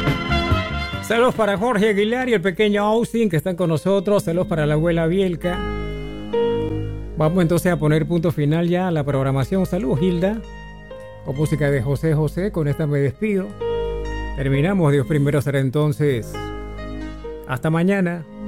Saludos para Jorge Aguilar y el pequeño Austin que están con nosotros. Saludos para la abuela Bielka. Vamos entonces a poner punto final ya a la programación. Saludos, Hilda. Con música de José José. Con esta me despido. Terminamos. Dios primero será entonces. Hasta mañana.